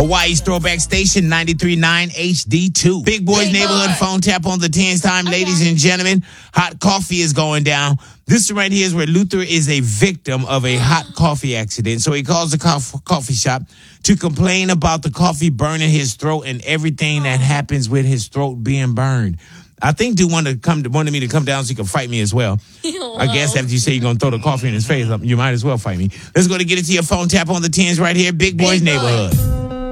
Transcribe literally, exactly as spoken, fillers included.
Hawaii's throwback station, ninety-three point nine H D two. Big Boy's Big Neighborhood Boy. phone tap on the tens time. Okay. Ladies and gentlemen, hot coffee is going down. This right here is where Luther is a victim of a hot coffee accident. So he calls the cof- coffee shop to complain about the coffee burning his throat and everything that happens with his throat being burned. I think dude wanted to come wanted me to come down so he could fight me as well. I guess after you say you're going to throw the coffee in his face, you might as well fight me. Let's go to get it to your phone tap on the tens right here. Big Boy's Big Boy. Neighborhood.